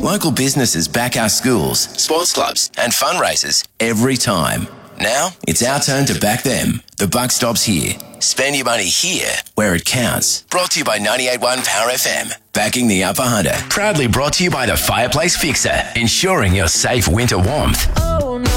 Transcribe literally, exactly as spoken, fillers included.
Local businesses back our schools, sports clubs and fundraisers every time. Now, it's our turn to back them. The buck stops here. Spend your money here where it counts. Brought to you by ninety-eight point one Power F M. Backing the Upper Hunter. Proudly brought to you by the Fireplace Fixer. Ensuring your safe winter warmth. Oh, no.